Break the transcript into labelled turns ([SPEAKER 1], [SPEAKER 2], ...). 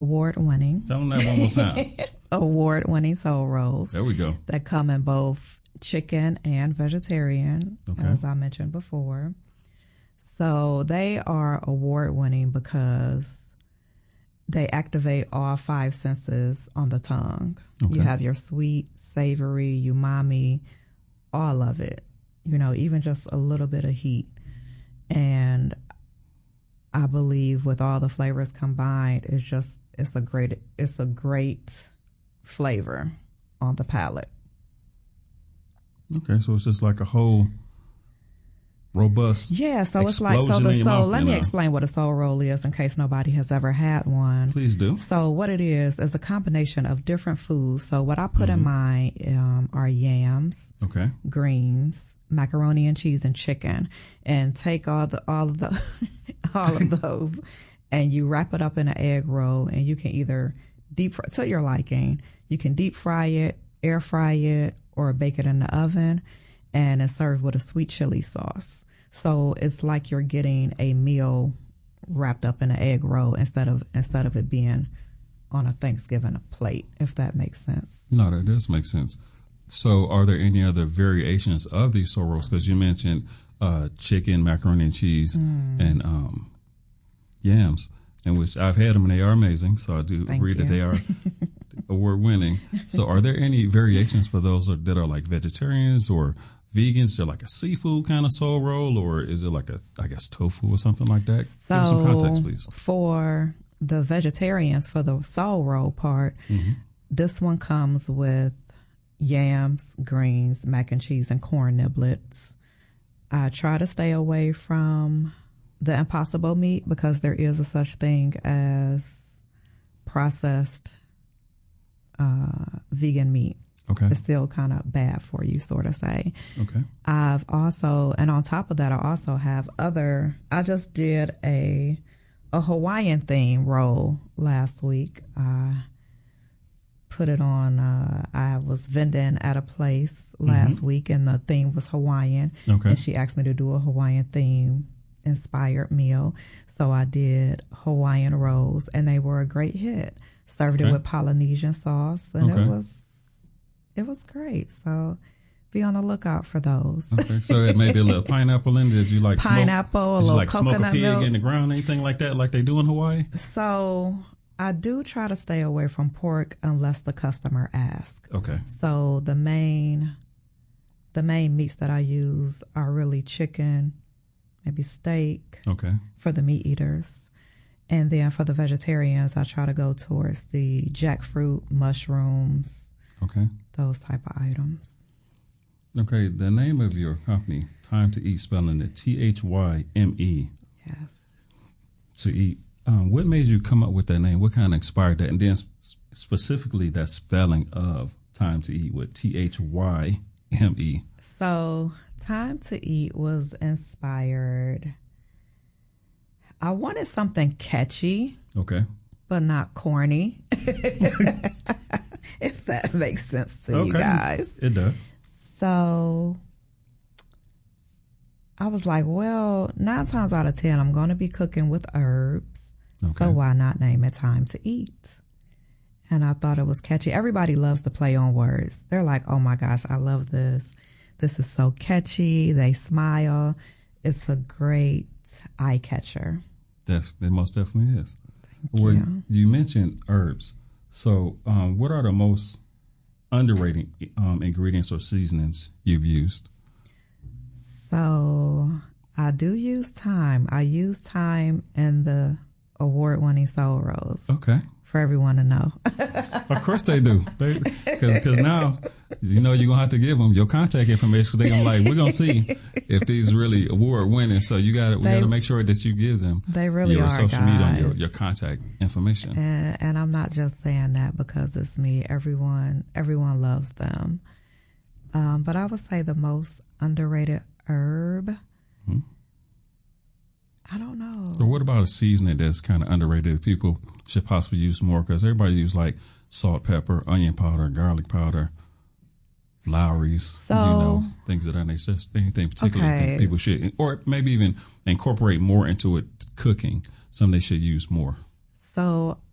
[SPEAKER 1] Award winning.
[SPEAKER 2] Tell them that one more time.
[SPEAKER 1] Award winning soul rolls.
[SPEAKER 2] There we go.
[SPEAKER 1] That come in both chicken and vegetarian,
[SPEAKER 2] Okay.
[SPEAKER 1] as I mentioned before. So they are award winning because they activate all five senses on the tongue.
[SPEAKER 2] Okay.
[SPEAKER 1] You have your sweet, savory, umami, all of it. You know, even just a little bit of heat. And I believe with all the flavors combined, it's a great flavor on the palate.
[SPEAKER 2] Okay, so it's just like a whole robust.
[SPEAKER 1] Yeah, so it's like
[SPEAKER 2] explosion in your mouth,
[SPEAKER 1] let me explain what a soul roll is in case nobody has ever had one.
[SPEAKER 2] Please do.
[SPEAKER 1] So what it is a combination of different foods. So what I put in mine are yams,
[SPEAKER 2] Okay.
[SPEAKER 1] greens, macaroni and cheese, and chicken, and take all of the all of those, and you wrap it up in an egg roll, and you can either deep fry to your liking. You can deep fry it, air fry it, or bake it in the oven, and it's served with a sweet chili sauce. So it's like you're getting a meal wrapped up in an egg roll instead of it being on a Thanksgiving plate, if that makes sense.
[SPEAKER 2] No, that does make sense. So are there any other variations of these soul rolls? Because you mentioned chicken, macaroni and cheese, and yams, in which I've had them and they are amazing. So I do agree that they are award winning. So are there any variations for those that are like vegetarians or vegans? Is there like a seafood kind of soul roll, or is it like I guess tofu or something like that?
[SPEAKER 1] So
[SPEAKER 2] give us some context, please.
[SPEAKER 1] For the vegetarians, for the soul roll part, this one comes with yams, greens, mac and cheese, and corn niblets. I try to stay away from the impossible meat because there is a such thing as processed vegan meat.
[SPEAKER 2] Okay.
[SPEAKER 1] It's still kind of bad for you, sort of say.
[SPEAKER 2] Okay.
[SPEAKER 1] I've also, and on top of that, I also have I just did a Hawaiian theme roll last week. I put it on, I was vending at a place last week and the theme was Hawaiian.
[SPEAKER 2] Okay.
[SPEAKER 1] And she asked me to do a Hawaiian theme inspired meal. So I did Hawaiian rolls and they were a great hit. Served it with Polynesian sauce and it was great. So be on the lookout for those.
[SPEAKER 2] Okay, so it may be a little pineapple in there. Did you like
[SPEAKER 1] pineapple,
[SPEAKER 2] smoke,
[SPEAKER 1] a little
[SPEAKER 2] like
[SPEAKER 1] coconut
[SPEAKER 2] smoke a pig
[SPEAKER 1] milk
[SPEAKER 2] in the ground, anything like that, like they do in Hawaii?
[SPEAKER 1] So I do try to stay away from pork unless the customer asks.
[SPEAKER 2] Okay.
[SPEAKER 1] So the main meats that I use are really chicken, maybe steak.
[SPEAKER 2] Okay.
[SPEAKER 1] For the meat eaters. And then for the vegetarians, I try to go towards the jackfruit, mushrooms.
[SPEAKER 2] Okay.
[SPEAKER 1] Those type of items.
[SPEAKER 2] Okay. The name of your company, Time to Eat, spelling it THYME.
[SPEAKER 1] Yes.
[SPEAKER 2] To eat. What made you come up with that name? What kind of inspired that? And then specifically that spelling of Time to Eat with THYME.
[SPEAKER 1] So Time to Eat was inspired. I wanted something catchy.
[SPEAKER 2] Okay.
[SPEAKER 1] But not corny. If that makes sense to you guys.
[SPEAKER 2] It does.
[SPEAKER 1] So I was like, well, 9 times out of 10, I'm going to be cooking with herbs.
[SPEAKER 2] Okay.
[SPEAKER 1] So why not name it Time to Eat? And I thought it was catchy. Everybody loves to play on words. They're like, oh my gosh, I love this. This is so catchy. They smile. It's a great eye catcher.
[SPEAKER 2] It most definitely is.
[SPEAKER 1] Thank you.
[SPEAKER 2] You mentioned herbs. So what are the most underrated ingredients or seasonings you've used?
[SPEAKER 1] So I do use thyme. I use thyme in the award-winning soul rolls.
[SPEAKER 2] Okay.
[SPEAKER 1] For everyone to know.
[SPEAKER 2] Of course they do. Because now, you're going to have to give them your contact information. They're going to like, we're going to see if these really award-winning. So we got to make sure that you give them your social media, your contact information.
[SPEAKER 1] And I'm not just saying that because it's me. Everyone loves them. But I would say the most underrated herb. I don't know.
[SPEAKER 2] So what about a seasoning that's kind of underrated? People should possibly use more because everybody use like salt, pepper, onion powder, garlic powder, Lowry's, things of that nature. Anything particular that people should, or maybe even incorporate more into it cooking. Some they should use more.
[SPEAKER 1] So